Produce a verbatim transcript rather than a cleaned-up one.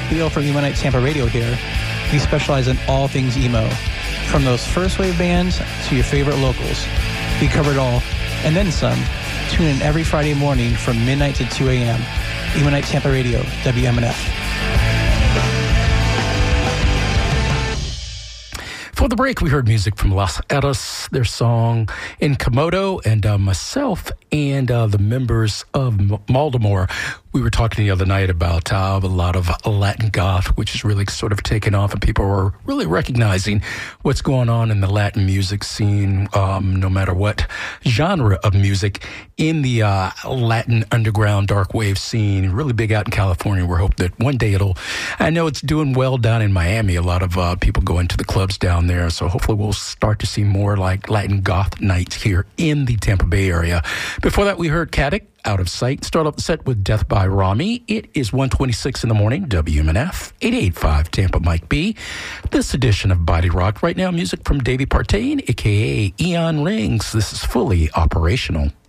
Theo from Emo Night Tampa Radio here. We specialize in all things emo, from those first wave bands to your favorite locals. We cover it all, and then some. Tune in every Friday morning from midnight to two a.m. Emo Night Tampa Radio, W M N F. For the break, we heard music from Los Eras, their song In Komodo, and uh, myself and uh, the members of M- Maldemore. We were talking the other night about uh, a lot of Latin goth, which is really sort of taken off, and people are really recognizing what's going on in the Latin music scene, um, no matter what genre of music, in the uh, Latin underground dark wave scene, really big out in California. We're hoping that one day it'll, I know it's doing well down in Miami. A lot of uh, people go into the clubs down there, so hopefully we'll start to see more like Latin goth nights here in the Tampa Bay area. Before that, we heard Caddick, Out of Sight. Start up the set with Death by Rami. It is one twenty-six in the morning, W M N F, eight eighty-five Tampa Mike B. This edition of Body Rock. Right now, music from Davey Partain, a k a. Eon Rings. This is Fully Operational.